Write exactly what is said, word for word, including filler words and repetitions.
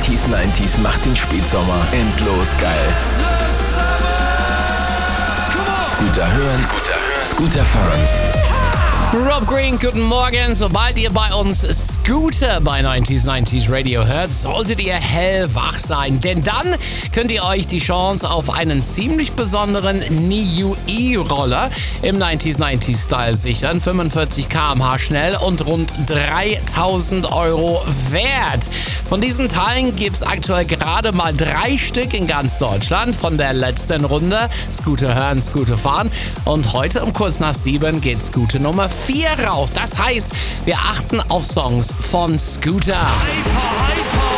achtziger neunziger macht den Spätsommer endlos geil. Scooter hören, Scooter fahren. Rob Green, guten Morgen. Sobald ihr bei uns Scooter bei neunzig neunzig Radio hört, solltet ihr hellwach sein. Denn dann könnt ihr euch die Chance auf einen ziemlich besonderen N I U E-Roller im neunzig neunzig-Style sichern. fünfundvierzig Kilometer pro Stunde schnell und rund dreitausend Euro wert. Von diesen Teilen gibt es aktuell gerade mal drei Stück in ganz Deutschland von der letzten Runde. Scooter hören, Scooter fahren. Und heute um kurz nach sieben geht Scooter Nummer vier raus. Das heißt, wir achten auf Songs von Scooter. Hyper, hyper.